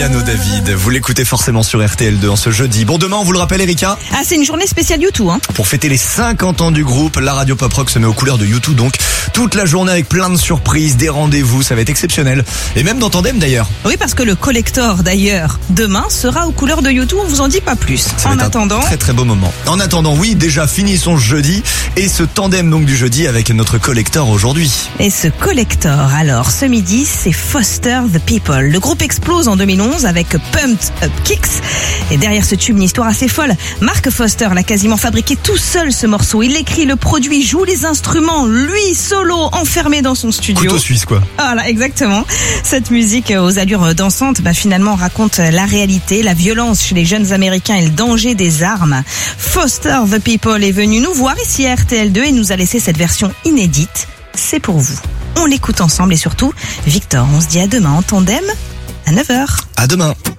Damiano David, vous l'écoutez forcément sur RTL2 en ce jeudi. Bon, demain, on vous le rappelle, Erika ? Ah, c'est une journée spéciale U2, hein. Pour fêter les 50 ans du groupe, la radio pop rock se met aux couleurs de U2, donc toute la journée avec plein de surprises, des rendez-vous, ça va être exceptionnel. Et même dans Tandem d'ailleurs. Oui, parce que le collector d'ailleurs, demain, sera aux couleurs de U2, on vous en dit pas plus. Ça va être un très très beau moment. En attendant, oui, déjà finissons ce jeudi et ce tandem donc du jeudi avec notre collector aujourd'hui. Et ce collector, alors, ce midi, c'est Foster the People. Le groupe explose en 2011 avec Pumped Up Kicks. Et derrière ce tube, une histoire assez folle. Mark Foster l'a quasiment fabriqué tout seul ce morceau. Il écrit, le produit, joue les instruments, lui, solo, enfermé dans son studio. Couteau suisse, quoi. Voilà, exactement. Cette musique aux allures dansantes, finalement raconte la réalité, la violence chez les jeunes Américains et le danger des armes. Foster the People est venu nous voir ici à RTL2 et nous a laissé cette version inédite. C'est pour vous. On l'écoute ensemble et surtout, Victor, on se dit à demain en tandem à 9h. À demain.